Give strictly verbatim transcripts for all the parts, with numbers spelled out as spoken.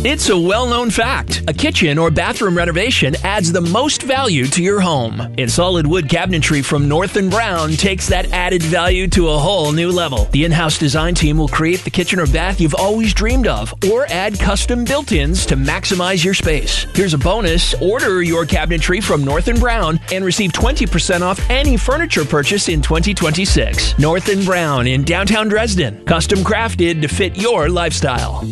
It's a well-known fact. A kitchen or bathroom renovation adds the most value to your home. And solid wood cabinetry from North and Brown takes that added value to a whole new level. The in-house design team will create the kitchen or bath you've always dreamed of or add custom built-ins to maximize your space. Here's a bonus. Order your cabinetry from North and Brown and receive twenty percent off any furniture purchase in twenty twenty-six. North and Brown in downtown Dresden. Custom crafted to fit your lifestyle.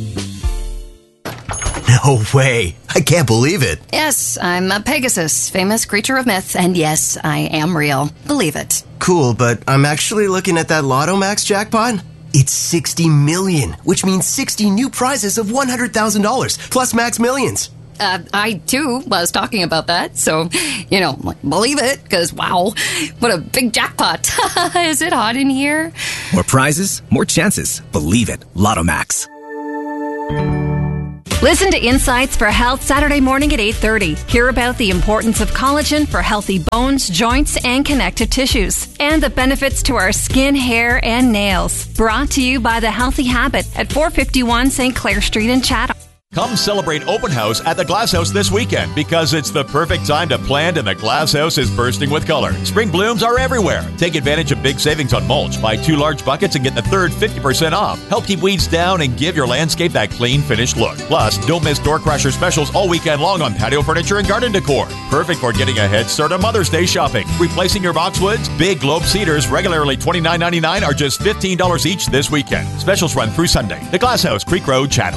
No way. I can't believe it. Yes, I'm a Pegasus, famous creature of myth, and yes, I am real. Believe it. Cool, but I'm actually looking at that Lotto Max jackpot. It's sixty million, which means sixty new prizes of one hundred thousand dollars, plus Max Millions. Uh, I, too, was talking about that, so, you know, like, believe it, because, wow, what a big jackpot. Is it hot in here? More prizes, more chances. Believe it. Lotto Max. Listen to Insights for Health Saturday morning at eight thirty. Hear about the importance of collagen for healthy bones, joints, and connective tissues, and the benefits to our skin, hair, and nails. Brought to you by The Healthy Habit at four fifty-one Saint Clair Street in Chatham. Come celebrate Open House at the Glass House this weekend because it's the perfect time to plant and the Glass House is bursting with color. Spring blooms are everywhere. Take advantage of big savings on mulch. Buy two large buckets and get the third fifty percent off. Help keep weeds down and give your landscape that clean, finished look. Plus, don't miss door crusher specials all weekend long on patio furniture and garden decor. Perfect for getting a head start on Mother's Day shopping. Replacing your boxwoods? Big Globe cedars, regularly twenty-nine ninety-nine, are just fifteen dollars each this weekend. Specials run through Sunday. The Glass House, Creek Road, Chatham.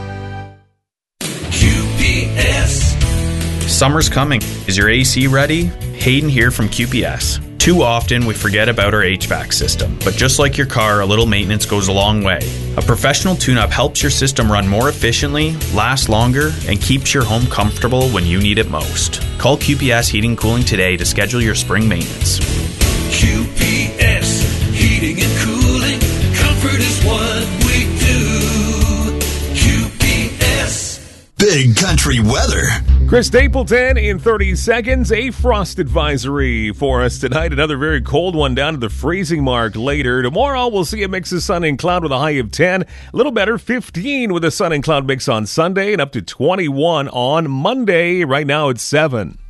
Summer's coming. Is your A C ready? Hayden here from Q P S. Too often we forget about our H V A C system, but just like your car, a little maintenance goes a long way. A professional tune-up helps your system run more efficiently, last longer, and keeps your home comfortable when you need it most. Call Q P S Heating and Cooling today to schedule your spring maintenance. Q P S Heating and Cooling. Comfort is what we do. Q P S. Big country weather. Chris Stapleton in thirty seconds. A frost advisory for us tonight. Another very cold one down to the freezing mark later. Tomorrow we'll see a mix of sun and cloud with a high of ten. A little better, fifteen with a sun and cloud mix on Sunday and up to twenty-one on Monday. Right now it's seven.